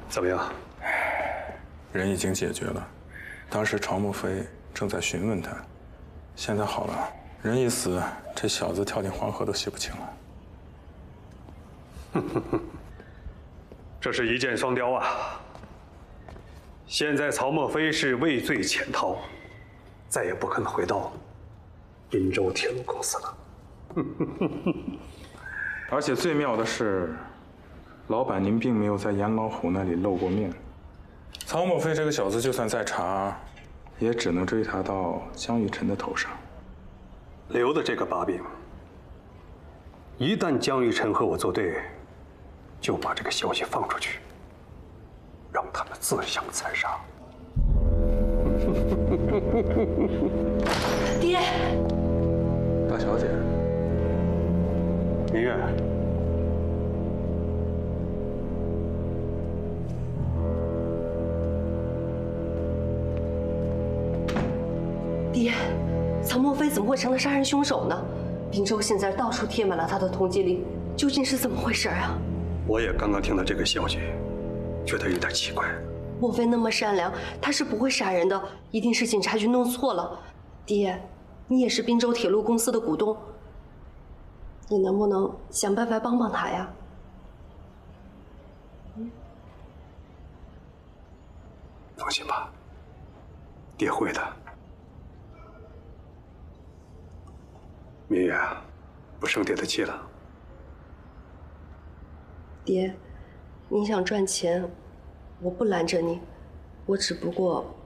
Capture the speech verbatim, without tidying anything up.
怎么样？ 人已经解决了，当时曹墨飞正在询问他，现在好了，人一死，这小子跳进黄河都洗不清了。 哼哼哼，这是一箭双雕啊！现在曹墨飞是畏罪潜逃，再也不可能回到滨州铁路公司了。 而且最妙的是，老板您并没有在严老虎那里露过面。曹墨飞这个小子，就算再查，也只能追查到江玉晨的头上。 留的这个把柄，一旦江玉晨和我作对，就把这个消息放出去，让他们自相残杀。 爹， 大小姐， 明月。 爹，曹墨飞怎么会成了杀人凶手呢？滨州现在到处贴满了他的通缉令，究竟是怎么回事啊？ 我也刚刚听到这个消息，觉得有点奇怪。 莫非那么善良，他是不会杀人的，一定是警察局弄错了。爹，你也是滨州铁路公司的股东，你能不能想办法帮帮他呀？嗯， 放心吧，爹会的。明月，不生爹的气了。 爹，你想赚钱，我不拦着你，我只不过